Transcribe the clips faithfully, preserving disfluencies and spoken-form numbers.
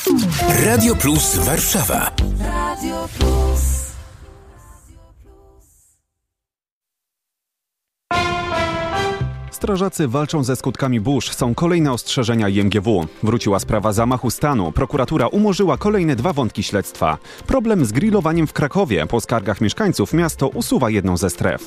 Radio Plus Warszawa. Radio Plus. Strażacy walczą ze skutkami burz. Są kolejne ostrzeżenia I M G W. Wróciła sprawa zamachu stanu. Prokuratura umorzyła kolejne dwa wątki śledztwa. Problem z grillowaniem w Krakowie. Po skargach mieszkańców miasto usuwa jedną ze stref.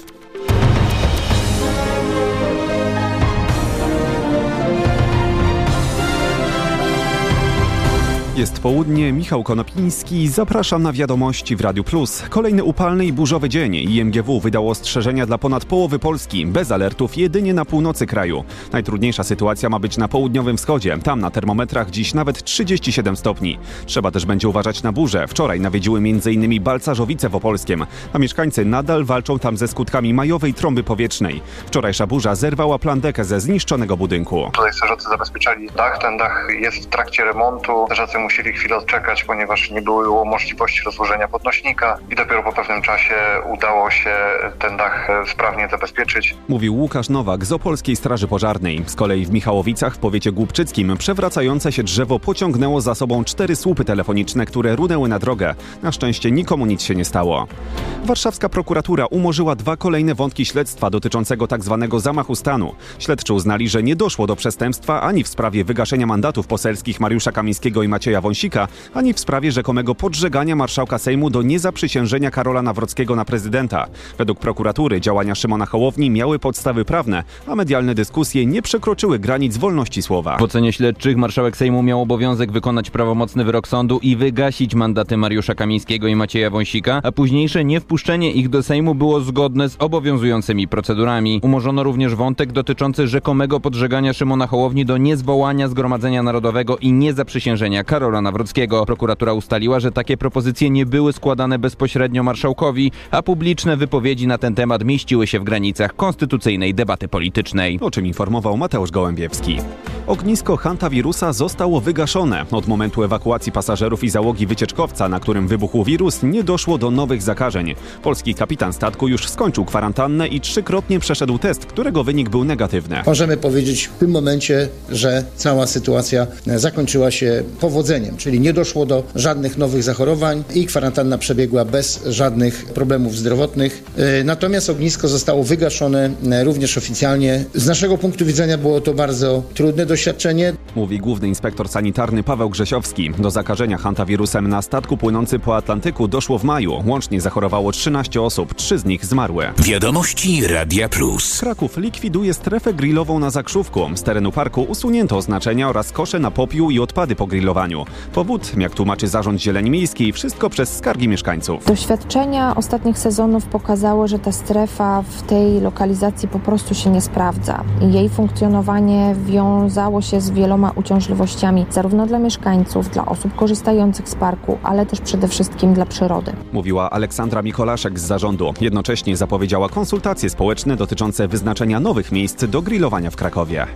Jest południe, Michał Konopiński, zapraszam na wiadomości w Radiu Plus. Kolejny upalny i burzowy dzień. I M G W wydało ostrzeżenia dla ponad połowy Polski, bez alertów jedynie na północy kraju. Najtrudniejsza sytuacja ma być na południowym wschodzie. Tam na termometrach dziś nawet trzydzieści siedem stopni. Trzeba też będzie uważać na burze. Wczoraj nawiedziły między innymi Balcarzowice w Opolskiem, a mieszkańcy nadal walczą tam ze skutkami majowej trąby powietrznej. Wczorajsza burza zerwała plandekę ze zniszczonego budynku. Tutaj strażacy zabezpieczali dach. Ten dach jest w trakcie remontu. Strażacy musieli chwilę odczekać, ponieważ nie było możliwości rozłożenia podnośnika i dopiero po pewnym czasie udało się ten dach sprawnie zabezpieczyć. Mówił Łukasz Nowak z Opolskiej Straży Pożarnej. Z kolei w Michałowicach w powiecie głubczyckim przewracające się drzewo pociągnęło za sobą cztery słupy telefoniczne, które runęły na drogę. Na szczęście nikomu nic się nie stało. Warszawska prokuratura umorzyła dwa kolejne wątki śledztwa dotyczącego tzw. zamachu stanu. Śledczy uznali, że nie doszło do przestępstwa ani w sprawie wygaszenia mandatów poselskich Mariusza Kamińskiego i Macieja Wąsika, ani w sprawie rzekomego podżegania marszałka Sejmu do niezaprzysiężenia Karola Nawrockiego na prezydenta. Według prokuratury działania Szymona Hołowni miały podstawy prawne, a medialne dyskusje nie przekroczyły granic wolności słowa. W ocenie śledczych marszałek Sejmu miał obowiązek wykonać prawomocny wyrok sądu i wygasić mandaty Mariusza Kamińskiego i Macieja Wąsika, a późniejsze niewpuszczenie ich do Sejmu było zgodne z obowiązującymi procedurami. Umorzono również wątek dotyczący rzekomego podżegania Szymona Hołowni do niezwołania Zgromadzenia Narodowego i niezaprzysiężenia Karola Nawrockiego. Prokuratura ustaliła, że takie propozycje nie były składane bezpośrednio marszałkowi, a publiczne wypowiedzi na ten temat mieściły się w granicach konstytucyjnej debaty politycznej. O czym informował Mateusz Gołębiewski. Ognisko hantawirusa zostało wygaszone. Od momentu ewakuacji pasażerów i załogi wycieczkowca, na którym wybuchł wirus, nie doszło do nowych zakażeń. Polski kapitan statku już skończył kwarantannę i trzykrotnie przeszedł test, którego wynik był negatywny. Możemy powiedzieć w tym momencie, że cała sytuacja zakończyła się powodzeniem, czyli nie doszło do żadnych nowych zachorowań i kwarantanna przebiegła bez żadnych problemów zdrowotnych. Natomiast ognisko zostało wygaszone również oficjalnie. Z naszego punktu widzenia było to bardzo trudne doświadczenie. Mówi główny inspektor sanitarny Paweł Grzesiowski. Do zakażenia hantawirusem na statku płynący po Atlantyku doszło w maju. Łącznie zachorowało trzynaście osób, trzy z nich zmarły. Wiadomości Radia Plus. Kraków likwiduje strefę grillową na Zakrzówku. Z terenu parku usunięto oznaczenia oraz kosze na popiół i odpady po grillowaniu. Powód, jak tłumaczy Zarząd Zieleni Miejskiej, wszystko przez skargi mieszkańców. Doświadczenia ostatnich sezonów pokazały, że ta strefa w tej lokalizacji po prostu się nie sprawdza. Jej funkcjonowanie wiązało się z wieloma uciążliwościami, zarówno dla mieszkańców, dla osób korzystających z parku, ale też przede wszystkim dla przyrody. Mówiła Aleksandra Mikolaszek z zarządu. Jednocześnie zapowiedziała konsultacje społeczne dotyczące wyznaczenia nowych miejsc do grillowania w Krakowie.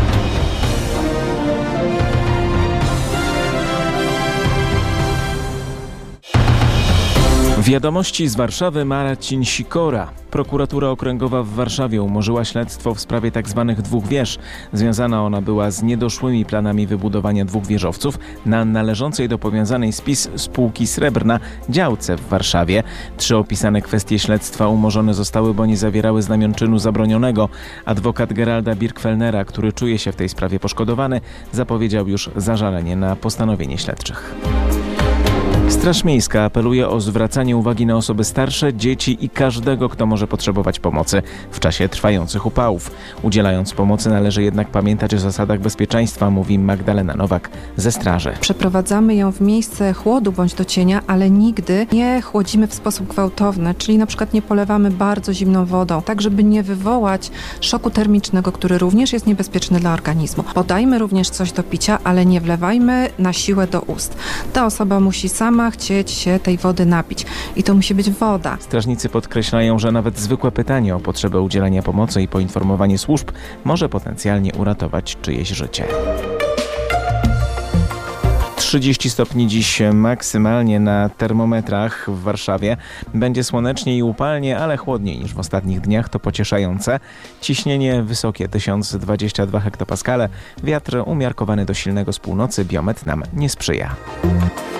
Wiadomości z Warszawy, Marcin Sikora. Prokuratura Okręgowa w Warszawie umorzyła śledztwo w sprawie tzw. dwóch wież. Związana ona była z niedoszłymi planami wybudowania dwóch wieżowców na należącej do powiązanej z P I S spółki Srebrna działce w Warszawie. Trzy opisane kwestie śledztwa umorzone zostały, bo nie zawierały znamion czynu zabronionego. Adwokat Geralda Birkfellnera, który czuje się w tej sprawie poszkodowany, zapowiedział już zażalenie na postanowienie śledczych. Straż Miejska apeluje o zwracanie uwagi na osoby starsze, dzieci i każdego, kto może potrzebować pomocy w czasie trwających upałów. Udzielając pomocy należy jednak pamiętać o zasadach bezpieczeństwa, mówi Magdalena Nowak ze straży. Przeprowadzamy ją w miejsce chłodu bądź do cienia, ale nigdy nie chłodzimy w sposób gwałtowny, czyli na przykład nie polewamy bardzo zimną wodą, tak żeby nie wywołać szoku termicznego, który również jest niebezpieczny dla organizmu. Podajmy również coś do picia, ale nie wlewajmy na siłę do ust. Ta osoba musi sama chcieć się tej wody napić i to musi być woda. Strażnicy podkreślają, że nawet zwykłe pytanie o potrzebę udzielenia pomocy i poinformowanie służb może potencjalnie uratować czyjeś życie. trzydzieści stopni dziś maksymalnie na termometrach w Warszawie. Będzie słonecznie i upalnie, ale chłodniej niż w ostatnich dniach, to pocieszające. Ciśnienie wysokie tysiąc dwadzieścia dwa hektopaskale. Wiatr umiarkowany do silnego z północy, biometr nam nie sprzyja.